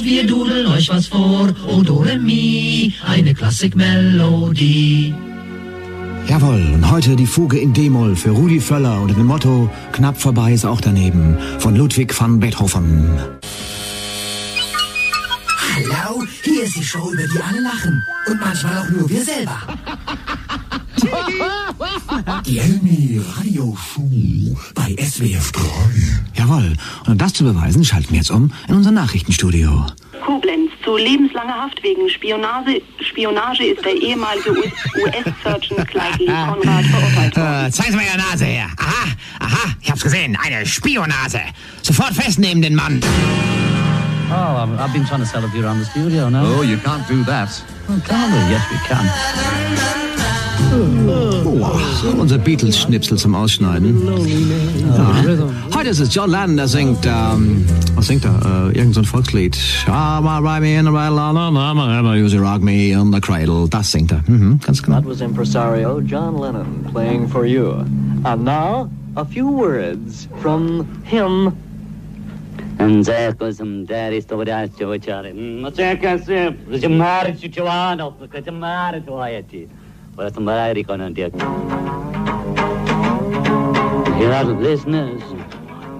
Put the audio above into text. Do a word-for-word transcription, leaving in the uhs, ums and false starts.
Wir dudeln euch was vor, O Do Re Mi, eine Klassikmelodie. Jawohl, und heute die Fuge in D-Moll für Rudi Völler unter dem Motto Knapp vorbei ist auch daneben von Ludwig van Beethoven. Hallo, hier ist die Show, über die alle lachen und manchmal auch nur wir selber. Die Elmi Radio Show bei S W F drei. Jawohl, und um das zu beweisen, schalten wir jetzt um in unser Nachrichtenstudio. Koblenz zu lebenslanger Haft wegen Spionage, Spionage ist der ehemalige U S-Surgeon Clyde Lee Conrad verurteilt worden. Äh, zeigen Sie mal Ihre Nase her. Aha, aha, ich hab's gesehen. Eine Spionase. Sofort festnehmen den Mann. Oh, I've, I've been trying to sell a beer around the studio now. Oh, you can't do that. Oh, can we? Yes, we can. Oh, unser Beatles-Schnipsel zum Ausschneiden. Ja. Heute ist es John Lennon, der singt, ähm, was singt er? Äh, irgend so ein Volkslied. Use rock me in the cradle. Das singt er. Mhm, ganz genau. That was impresario John Lennon playing for you. And now, a few words from him. And there goes some daddy story to each other. What's that? There's a marriage to Joanna, there's a marriage to Hayati. But somebody gonna do. Here are the listeners.